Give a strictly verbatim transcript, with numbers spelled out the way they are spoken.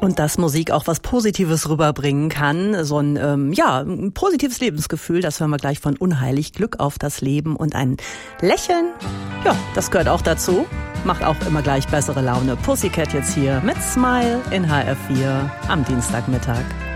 Und dass Musik auch was Positives rüberbringen kann, so ein, ähm, ja, ein positives Lebensgefühl, das hören wir gleich von Unheilig, Glück auf das Leben und ein Lächeln, ja, das gehört auch dazu, macht auch immer gleich bessere Laune. Pussycat jetzt hier mit Smile in H R vier am Dienstagmittag.